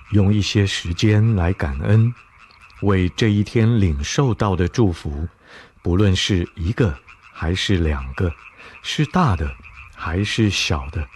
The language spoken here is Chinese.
用一些时间来感恩，为这一天领受到的祝福，不论是一个还是两个，是大的还是小的，